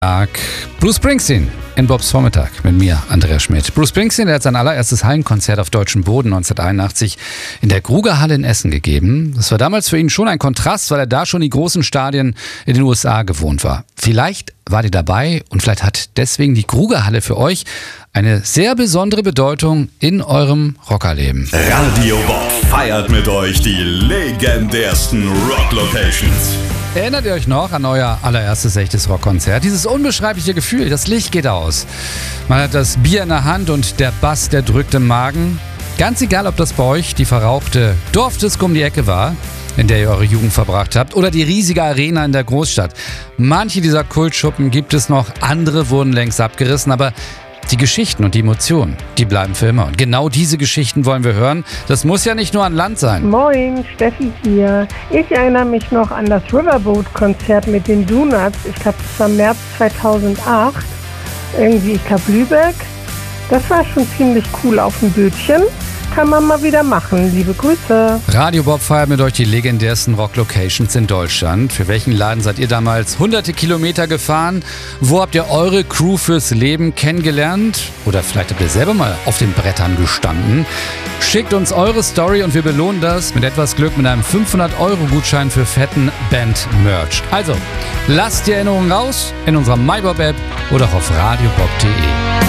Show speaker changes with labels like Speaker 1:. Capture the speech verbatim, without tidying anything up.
Speaker 1: Tag. Bruce Springsteen in Bobs Vormittag mit mir, Andreas Schmidt. Bruce Springsteen, der hat sein allererstes Hallenkonzert auf deutschem Boden neunzehnhunderteinundachtzig in der Grugerhalle in Essen gegeben. Das war damals für ihn schon ein Kontrast, weil er da schon die großen Stadien in den U S A gewohnt war. Vielleicht war ihr dabei und vielleicht hat deswegen die Grugerhalle für euch eine sehr besondere Bedeutung in eurem Rockerleben.
Speaker 2: Radio Bob feiert mit euch die legendärsten Rock-Locations.
Speaker 1: Erinnert ihr euch noch an euer allererstes echtes Rockkonzert? Dieses unbeschreibliche Gefühl, das Licht geht aus. Man hat das Bier in der Hand und der Bass, der drückt im Magen. Ganz egal, ob das bei euch die verrauchte Dorfdisco um die Ecke war, in der ihr eure Jugend verbracht habt, oder die riesige Arena in der Großstadt. Manche dieser Kultschuppen gibt es noch, andere wurden längst abgerissen, aber die Geschichten und die Emotionen, die bleiben für immer. Und genau diese Geschichten wollen wir hören. Das muss ja nicht nur an Land sein.
Speaker 3: Moin, Steffi hier. Ich erinnere mich noch an das Riverboat-Konzert mit den Donuts. Ich glaube, das war März zweitausendacht. Irgendwie, ich glaube, Lübeck. Das war schon ziemlich cool auf dem Bötchen. Kann man mal wieder machen. Liebe Grüße.
Speaker 1: Radio Bob feiert mit euch die legendärsten Rock-Locations in Deutschland. Für welchen Laden seid ihr damals hunderte Kilometer gefahren? Wo habt ihr eure Crew fürs Leben kennengelernt? Oder vielleicht habt ihr selber mal auf den Brettern gestanden? Schickt uns eure Story und wir belohnen das mit etwas Glück mit einem fünfhundert Euro Gutschein für fetten Band-Merch. Also, lasst die Erinnerungen raus in unserer MyBob-App oder auf radiobob punkt de.